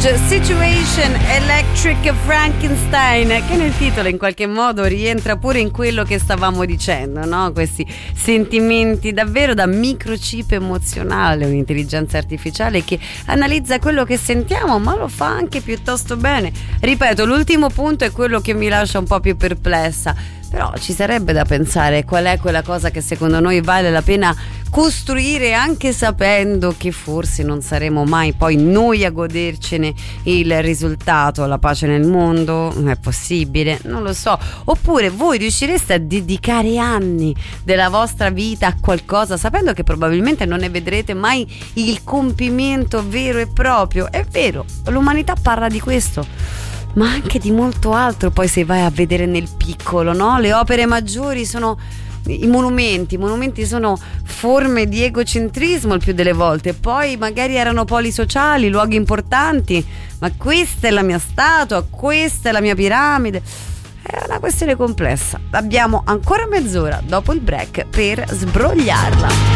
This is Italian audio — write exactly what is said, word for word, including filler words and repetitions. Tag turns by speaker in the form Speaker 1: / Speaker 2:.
Speaker 1: George, Situation Electric Frankenstein, che nel titolo in qualche modo rientra pure in quello che stavamo dicendo, no? Questi sentimenti davvero da microchip emozionale, un'intelligenza artificiale che analizza quello che sentiamo, ma lo fa anche piuttosto bene. Ripeto, l'ultimo punto è quello che mi lascia un po' più perplessa, però ci sarebbe da pensare qual è quella cosa che secondo noi vale la pena costruire, anche sapendo che forse non saremo mai poi noi a godercene il risultato. La pace nel mondo è possibile? Non lo so. Oppure voi riuscireste a dedicare anni della vostra vita a qualcosa sapendo che probabilmente non ne vedrete mai il compimento vero e proprio? È vero, l'umanità parla di questo, ma anche di molto altro. Poi se vai a vedere nel piccolo, no? Le opere maggiori sono i monumenti, i monumenti sono forme di egocentrismo il più delle volte, poi magari erano poli sociali, luoghi importanti, ma questa è la mia statua, questa è la mia piramide. È una questione complessa. Abbiamo ancora mezz'ora dopo il break per sbrogliarla.